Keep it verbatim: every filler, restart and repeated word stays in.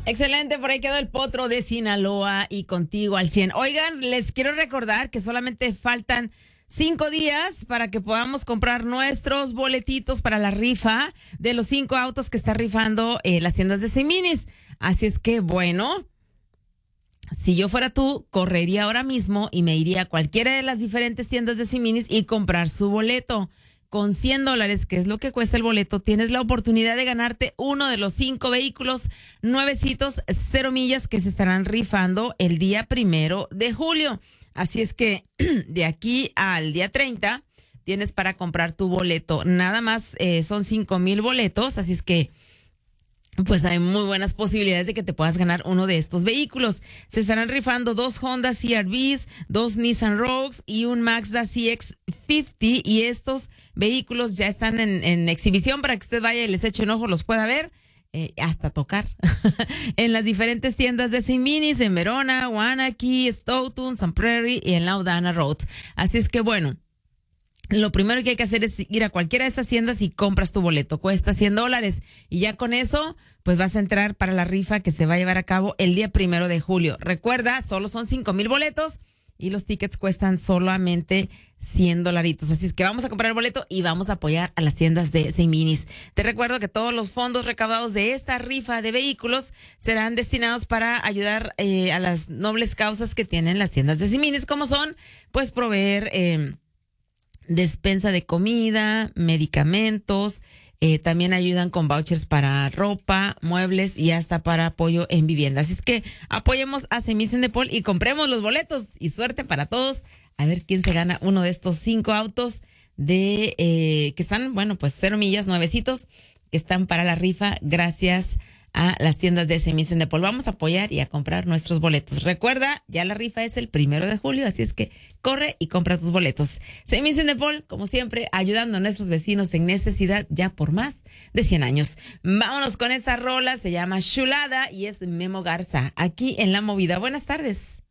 Excelente, por ahí quedó el potro de Sinaloa y contigo al cien. Oigan, les quiero recordar que solamente faltan cinco días para que podamos comprar nuestros boletitos para la rifa de los cinco autos que está rifando eh, las tiendas de Seminis. Así es que, bueno, si yo fuera tú, correría ahora mismo y me iría a cualquiera de las diferentes tiendas de Seminis y comprar su boleto. Con cien dólares, que es lo que cuesta el boleto, tienes la oportunidad de ganarte uno de los cinco vehículos nuevecitos, cero millas, que se estarán rifando el día primero de julio. Así es que de aquí al día treinta tienes para comprar tu boleto. Nada más eh, son cinco mil boletos, así es que pues hay muy buenas posibilidades de que te puedas ganar uno de estos vehículos. Se estarán rifando dos Honda C R Vs, dos Nissan Rogues y un Mazda C X cincuenta, y estos vehículos ya están en, en exhibición para que usted vaya y les eche un ojo, los pueda ver, eh, hasta tocar, en las diferentes tiendas de Seminis, en Verona, Waunakee, Stoughton, Sun Prairie y en Laudana Roads. Así es que bueno, lo primero que hay que hacer es ir a cualquiera de estas tiendas y compras tu boleto. Cuesta cien dólares. Y ya con eso, pues vas a entrar para la rifa que se va a llevar a cabo el día primero de julio. Recuerda, solo son cinco mil boletos y los tickets cuestan solamente cien dolaritos. Así es que vamos a comprar el boleto y vamos a apoyar a las tiendas de Seminis. Te recuerdo que todos los fondos recaudados de esta rifa de vehículos serán destinados para ayudar eh, a las nobles causas que tienen las tiendas de Seminis, como son, pues, proveer eh, despensa de comida, medicamentos, eh, también ayudan con vouchers para ropa, muebles y hasta para apoyo en vivienda. Así es que apoyemos a Seminis en DePaul y compremos los boletos, y suerte para todos. A ver quién se gana uno de estos cinco autos de eh, que están, bueno, pues cero millas, nuevecitos, que están para la rifa gracias a las tiendas de Seminis en DePaul. Vamos a apoyar y a comprar nuestros boletos. Recuerda, ya la rifa es el primero de julio, así es que corre y compra tus boletos. Seminis en DePaul, como siempre, ayudando a nuestros vecinos en necesidad ya por más de cien años. Vámonos con esa rola, se llama Chulada y es Memo Garza, aquí en La Movida. Buenas tardes.